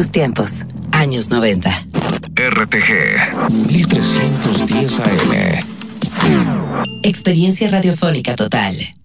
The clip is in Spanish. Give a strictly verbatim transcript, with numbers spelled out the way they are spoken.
tus tiempos. Años noventa. R T G mil trescientos diez A M. Experiencia radiofónica total.